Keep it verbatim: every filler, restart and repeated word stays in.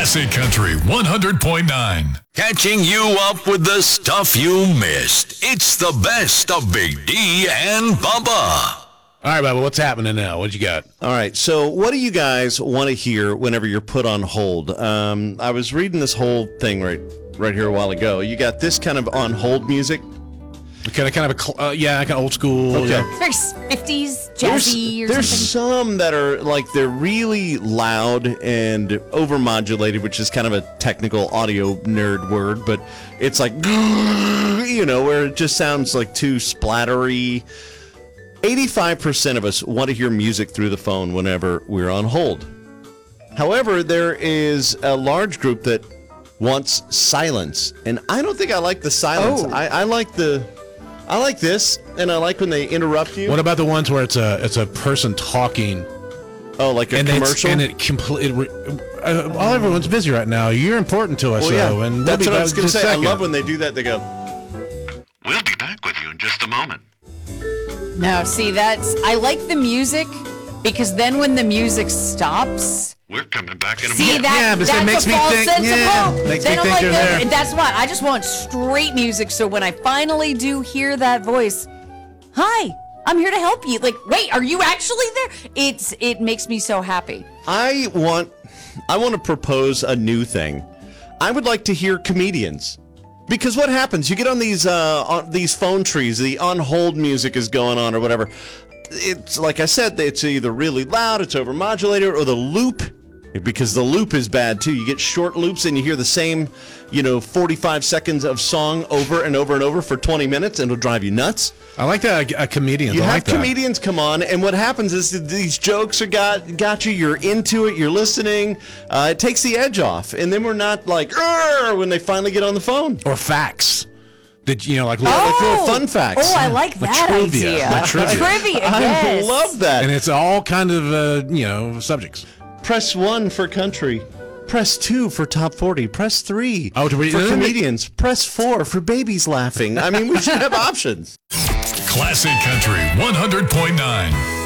Classic Country one hundred point nine. Catching you up with the stuff you missed. It's the best of Big D and Bubba. All right, Bubba, what's happening now? What you got? All right, so what do you guys want to hear whenever you're put on hold? Um, I was reading this whole thing right right here a while ago. You got this kind of on hold music. Kind of, kind of a, cl- uh, yeah, kind of old school. Okay. Yeah. It's very fifties, jazzy There's, or there's something. some that are like they're really loud and overmodulated, which is kind of a technical audio nerd word, but it's like, you know, where it just sounds like too splattery. eighty-five percent of us want to hear music through the phone whenever we're on hold. However, there is a large group that wants silence, and I don't think I like the silence. Oh. I, I like the, I like this, and I like when they interrupt you. What about the ones where it's a it's a person talking? Oh, like a and commercial? It's, and it complete. Uh, all everyone's busy right now. You're important to us, well, yeah, though. And that's we'll what be I was going to just say. a I second. love when they do that. They go, We'll be back with you in just a moment. No, see, that's, I like the music because then when the music stops, We're coming back in a see moment. that, Yeah, but that's it makes a me false think- sense yeah, of hope. makes Then me I'm think like, you're no, there. and that's why I just want straight music. So when I finally do hear that voice, hi, I'm here to help you. Like, wait, are you actually there? It's it makes me so happy. I want, I want to propose a new thing. I would like to hear comedians. Because what happens? You get on these uh, on these phone trees, the on hold music is going on or whatever. It's like I said, it's either really loud, it's overmodulated, or the loop, because the loop is bad too. You get short loops and you hear the same, you know, forty-five seconds of song over and over and over for twenty minutes, and it'll drive you nuts. I like that. Uh, comedians. You I have like that. comedians come on, and what happens is that these jokes are got got you. You're into it. You're listening. Uh, it takes the edge off, and then we're not like "Arr!" when they finally get on the phone. Or facts. Did you know like? like little fun facts. Oh, I like Like that trivia. idea. Like trivia. Trivia, I yes. love that. And it's all kind of uh, you know subjects. Press one for country. Press two for top forty. Press three Oh, to read- for comedians. Press four for babies laughing. I mean, we should have options. Classic Country one hundred point nine.